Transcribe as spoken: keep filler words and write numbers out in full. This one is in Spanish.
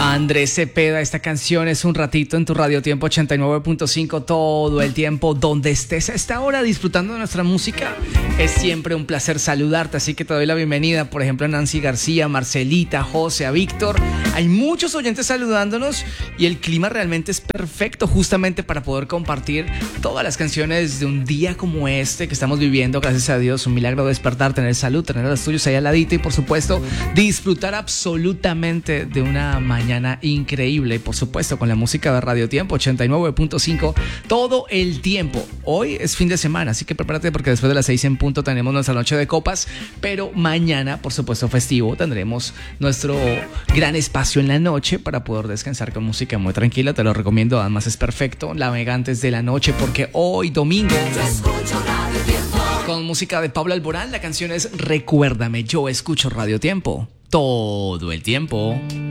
Andrés Cepeda, esta canción es un ratito en tu Radio Tiempo ochenta y nueve punto cinco todo el tiempo, donde estés a esta hora disfrutando de nuestra música. Es siempre un placer saludarte, así que te doy la bienvenida, por ejemplo, a Nancy García, Marcelita, José, a Víctor. Hay muchos oyentes saludándonos y el clima realmente es perfecto justamente para poder compartir todas las canciones de un día como este que estamos viviendo, gracias a Dios, un milagro despertar, tener salud, tener a los tuyos ahí al ladito y por supuesto disfrutar absolutamente de una mañana increíble, por supuesto con la música de Radio Tiempo ochenta y nueve punto cinco todo el tiempo. Hoy es fin de semana, así que prepárate porque después de las seis en punto tenemos nuestra noche de copas, pero mañana, por supuesto festivo, tendremos nuestro gran espacio en la noche para poder descansar con música muy tranquila. Te lo recomiendo, además es perfecto, Navegantes de la Noche, porque hoy domingo con música de Pablo Alborán, la canción es Recuérdame. Yo escucho Radio Tiempo todo el tiempo.